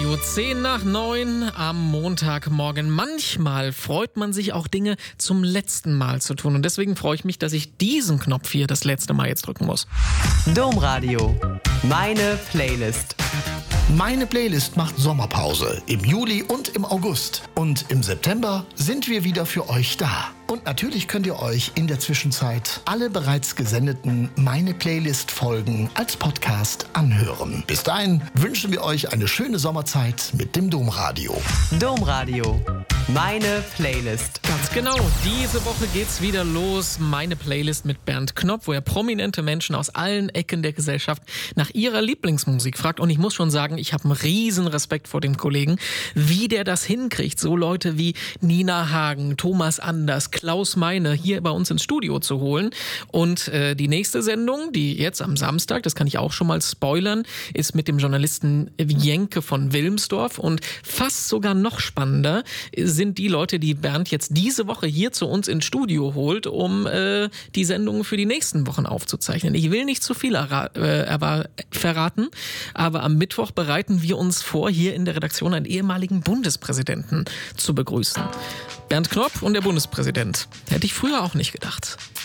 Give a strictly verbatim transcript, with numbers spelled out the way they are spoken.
Domradio, zehn nach neun am Montagmorgen. Manchmal freut man sich auch Dinge zum letzten Mal zu tun. Und deswegen freue ich mich, dass ich diesen Knopf hier das letzte Mal jetzt drücken muss. Domradio, meine Playlist. Meine Playlist macht Sommerpause im Juli und im August. Und im September sind wir wieder für euch da. Und natürlich könnt ihr euch in der Zwischenzeit alle bereits gesendeten Meine Playlist-Folgen als Podcast anhören. Bis dahin wünschen wir euch eine schöne Sommerzeit mit dem Domradio. Domradio, meine Playlist. Ganz genau, diese Woche geht's wieder los. Meine Playlist mit Bernd Knopf, wo er prominente Menschen aus allen Ecken der Gesellschaft nach ihrer Lieblingsmusik fragt. Und ich muss schon sagen, ich habe einen riesen Respekt vor dem Kollegen, wie der das hinkriegt, so Leute wie Nina Hagen, Thomas Anders, Klaus Meine hier bei uns ins Studio zu holen. Und äh, die nächste Sendung, die jetzt am Samstag, das kann ich auch schon mal spoilern, ist mit dem Journalisten Jenke von Wilmsdorf. Und fast sogar noch spannender sind die Leute, die Bernd jetzt diese Woche hier zu uns ins Studio holt, um äh, die Sendungen für die nächsten Wochen aufzuzeichnen. Ich will nicht zu viel erra- äh, erwa- verraten, aber am Mittwoch bereiten wir uns vor, hier in der Redaktion einen ehemaligen Bundespräsidenten zu begrüßen. Bernd Knopf und der Bundespräsident. Hätte ich früher auch nicht gedacht.